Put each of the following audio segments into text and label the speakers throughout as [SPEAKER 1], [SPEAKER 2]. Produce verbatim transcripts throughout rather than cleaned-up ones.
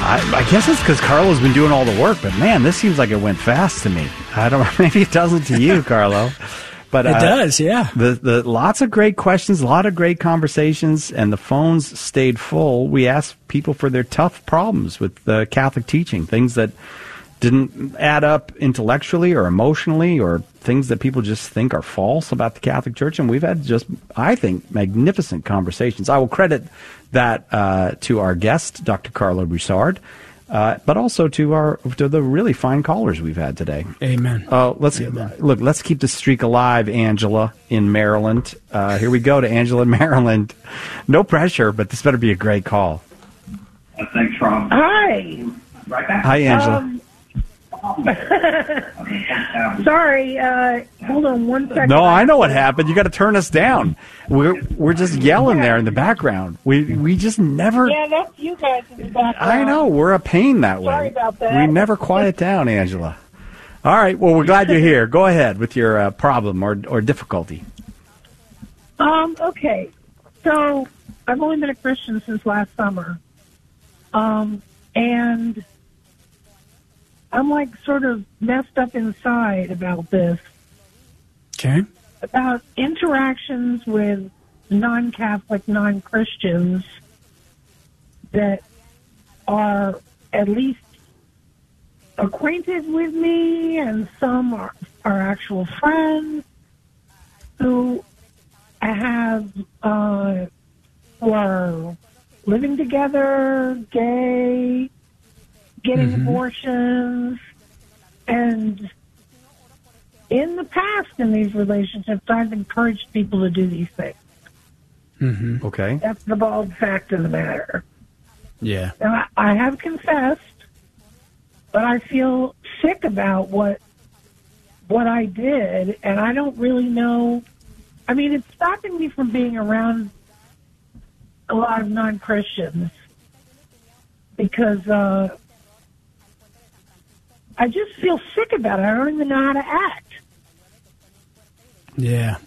[SPEAKER 1] I, I guess it's because Carlo's been doing all the work, but man, this seems like it went fast to me. I don't know, maybe it doesn't to you, Carlo. But,
[SPEAKER 2] it
[SPEAKER 1] uh,
[SPEAKER 2] does, yeah.
[SPEAKER 1] The, the lots of great questions, a lot of great conversations, and the phones stayed full. We asked people for their tough problems with the Catholic teaching, things that didn't add up intellectually or emotionally, or things that people just think are false about the Catholic Church. And we've had just, I think, magnificent conversations. I will credit that uh, to our guest, Doctor Carlo Broussard. Uh, but also to our to the really fine callers we've had today.
[SPEAKER 2] Amen.
[SPEAKER 1] Uh, let's
[SPEAKER 2] Amen.
[SPEAKER 1] look. Let's keep the streak alive, Angela in Maryland. Uh, here we go to Angela in Maryland. No pressure, but this better be a great call.
[SPEAKER 3] Uh, thanks, Rob.
[SPEAKER 4] Hi.
[SPEAKER 3] Right back.
[SPEAKER 1] Hi, Angela.
[SPEAKER 4] Um, sorry. Uh, hold on one second.
[SPEAKER 1] No, I know what happened. You got to turn us down. We're we're just yelling there in the background. We we just never.
[SPEAKER 4] Yeah, that's you guys in the background.
[SPEAKER 1] I know we're a pain that way.
[SPEAKER 4] Sorry about that.
[SPEAKER 1] We never quiet down, Angela. All right. Well, we're glad you're here. Go ahead with your uh, problem or or difficulty.
[SPEAKER 4] Um. Okay. So I've only been a Christian since last summer. Um. And I'm like sort of messed up inside about this.
[SPEAKER 2] Okay.
[SPEAKER 4] About interactions with non-Catholic, non-Christians that are at least acquainted with me, and some are, are actual friends who have uh, who are living together, gay, getting
[SPEAKER 2] Mm-hmm.
[SPEAKER 4] abortions, and in the past in these relationships, I've encouraged people to do these things.
[SPEAKER 2] Mm-hmm.
[SPEAKER 1] Okay.
[SPEAKER 4] That's the bald fact of the matter.
[SPEAKER 2] Yeah.
[SPEAKER 4] Now, I, I have confessed, but I feel sick about what what I did, and I don't really know. I mean, it's stopping me from being around a lot of non-Christians because uh, I just feel sick about it. I don't even know how to act.
[SPEAKER 2] Yeah.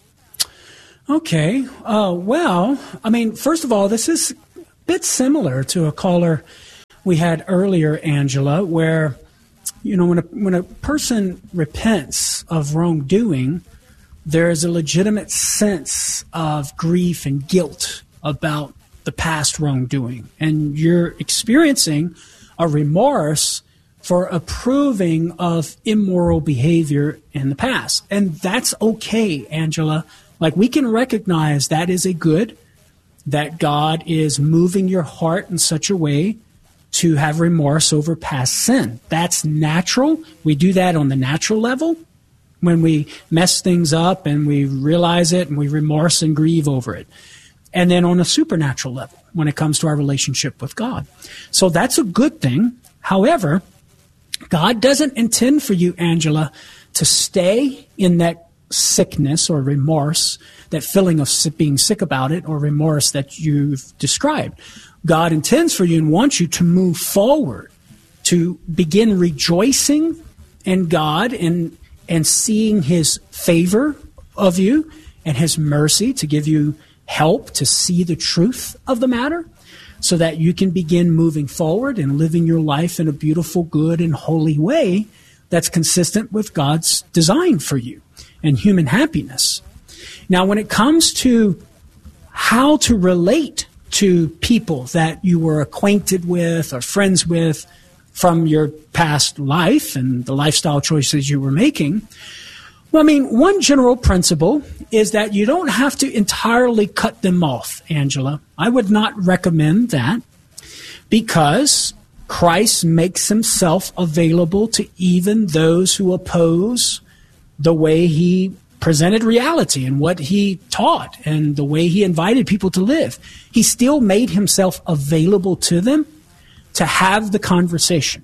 [SPEAKER 2] Okay. Uh, well, I mean, first of all, this is a bit similar to a caller we had earlier, Angela, where, you know, when a, when a person repents of wrongdoing, there is a legitimate sense of grief and guilt about the past wrongdoing. And you're experiencing a remorse for approving of immoral behavior in the past. And that's okay, Angela. Like, we can recognize that is a good, that God is moving your heart in such a way to have remorse over past sin. That's natural. We do that on the natural level when we mess things up and we realize it and we remorse and grieve over it. And then on a supernatural level when it comes to our relationship with God. So that's a good thing. However, God doesn't intend for you, Angela, to stay in that sickness or remorse, that feeling of being sick about it or remorse that you've described. God intends for you and wants you to move forward, to begin rejoicing in God and, and seeing His favor of you and His mercy to give you help to see the truth of the matter, so that you can begin moving forward and living your life in a beautiful, good, and holy way that's consistent with God's design for you and human happiness. Now, when it comes to how to relate to people that you were acquainted with or friends with from your past life and the lifestyle choices you were making, well, I mean, one general principle is that you don't have to entirely cut them off, Angela. I would not recommend that because Christ makes Himself available to even those who oppose the way He presented reality and what He taught and the way He invited people to live. He still made Himself available to them to have the conversation,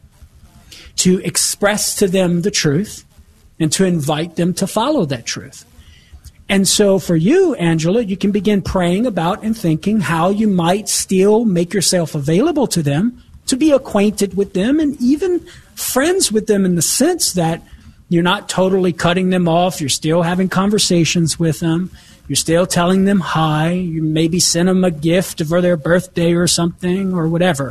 [SPEAKER 2] to express to them the truth, and to invite them to follow that truth. And so for you, Angela, you can begin praying about and thinking how you might still make yourself available to them, to be acquainted with them, and even friends with them in the sense that you're not totally cutting them off. You're still having conversations with them. You're still telling them hi. You maybe send them a gift for their birthday or something or whatever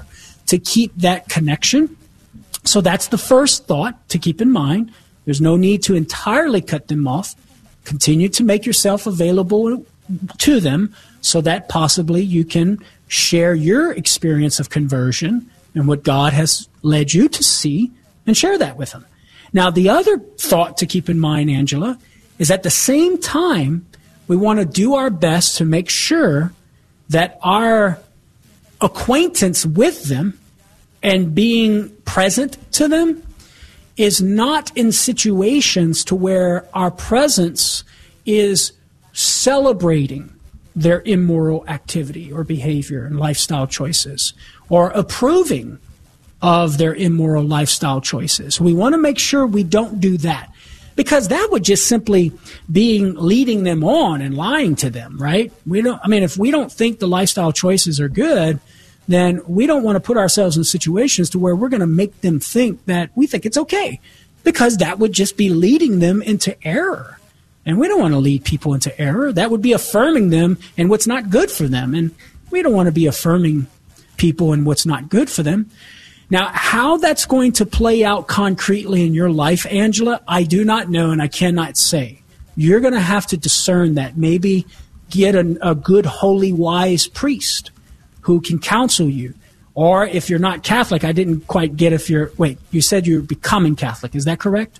[SPEAKER 2] to keep that connection. So that's the first thought to keep in mind. There's no need to entirely cut them off. Continue to make yourself available to them so that possibly you can share your experience of conversion and what God has led you to see and share that with them. Now, the other thought to keep in mind, Angela, is at the same time, we want to do our best to make sure that our acquaintance with them and being present to them is not in situations to where our presence is celebrating their immoral activity or behavior and lifestyle choices, or approving of their immoral lifestyle choices. We want to make sure we don't do that, because that would just simply being leading them on and lying to them, right? We don't. I mean, if we don't think the lifestyle choices are good, then we don't want to put ourselves in situations to where we're going to make them think that we think it's okay, because that would just be leading them into error. And we don't want to lead people into error. That would be affirming them in what's not good for them. And we don't want to be affirming people in what's not good for them. Now, how that's going to play out concretely in your life, Angela, I do not know, and I cannot say. You're going to have to discern that. Maybe get a, a good, holy, wise priest who can counsel you. Or if you're not Catholic, I didn't quite get if you're, wait, you said you're becoming Catholic. Is that correct?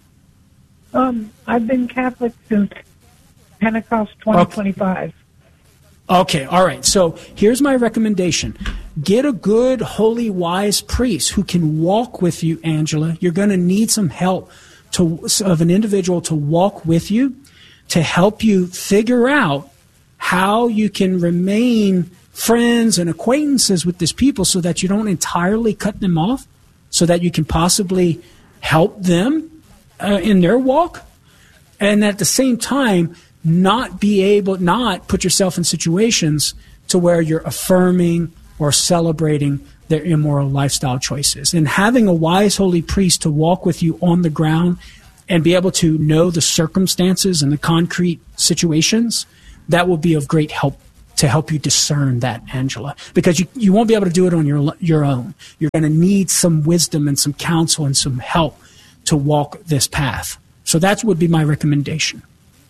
[SPEAKER 4] Um, I've been Catholic since Pentecost twenty twenty-five.
[SPEAKER 2] Okay, all right. So here's my recommendation. Get a good, holy, wise priest who can walk with you, Angela. You're going to need some help to, of an individual to walk with you, to help you figure out how you can remain friends and acquaintances with these people so that you don't entirely cut them off, so that you can possibly help them uh, in their walk, and at the same time not be able, not put yourself in situations to where you're affirming or celebrating their immoral lifestyle choices. And having a wise, holy priest to walk with you on the ground and be able to know the circumstances and the concrete situations, that will be of great help to help you discern that, Angela, because you, you won't be able to do it on your, your own. You're going to need some wisdom and some counsel and some help to walk this path. So that would be my recommendation.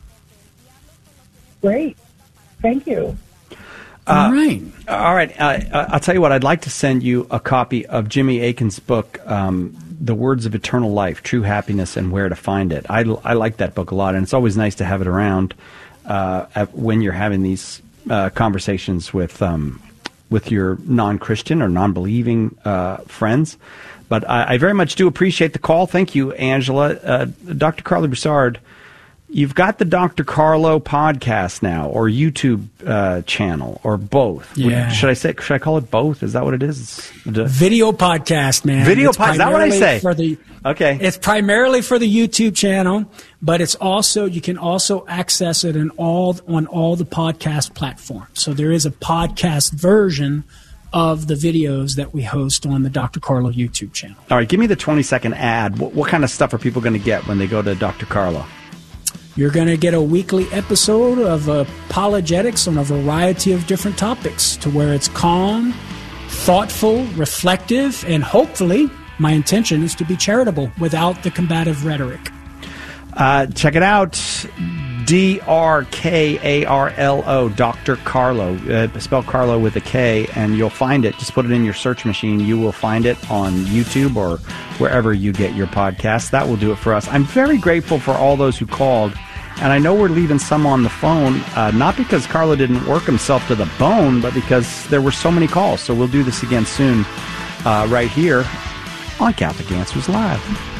[SPEAKER 4] Great. Thank you.
[SPEAKER 1] Uh,
[SPEAKER 2] all right.
[SPEAKER 1] All right. Uh, I'll tell you what, I'd like to send you a copy of Jimmy Akin's book, um, The Words of Eternal Life, True Happiness and Where to Find It. I, I like that book a lot, and it's always nice to have it around uh, at, when you're having these uh, conversations with um, with your non-Christian or non-believing uh, friends. But I, I very much do appreciate the call. Thank you, Angela. Uh, Doctor Carlo Broussard, you've got the Doctor Carlo podcast now, or YouTube uh, channel, or both.
[SPEAKER 2] Yeah.
[SPEAKER 1] Should I say? Should I call it both? Is that what it is?
[SPEAKER 2] Video podcast, man.
[SPEAKER 1] Video podcast. Is that what I say?
[SPEAKER 2] For the,
[SPEAKER 1] okay.
[SPEAKER 2] It's primarily for the YouTube channel, but it's also, you can also access it in all on all the podcast platforms. So there is a podcast version of the videos that we host on the Doctor Carlo YouTube channel.
[SPEAKER 1] All right, give me the twenty second ad. What, what kind of stuff are people going to get when they go to Doctor Carlo?
[SPEAKER 2] You're going to get a weekly episode of apologetics on a variety of different topics, to where it's calm, thoughtful, reflective, and hopefully, my intention is to be charitable without the combative rhetoric.
[SPEAKER 1] Uh, check it out. D R K A R L O, Doctor Carlo. Uh, spell Carlo with a K, and you'll find it. Just put it in your search machine. You will find it on YouTube or wherever you get your podcasts. That will do it for us. I'm very grateful for all those who called, and I know we're leaving some on the phone, uh, not because Carlo didn't work himself to the bone, but because there were so many calls. So we'll do this again soon uh, right here on Catholic Answers Live.